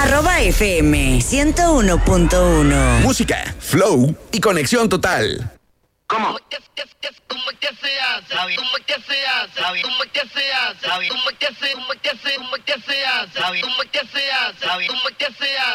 FM 101.1. Música, flow y conexión total. ¿Cómo? ¿Cómo que se hace? ¿Cómo que se hace? ¿Cómo que se hace? ¿Cómo que se hace? ¿Cómo que se hace? ¿Cómo que se hace? ¿Cómo que se hace?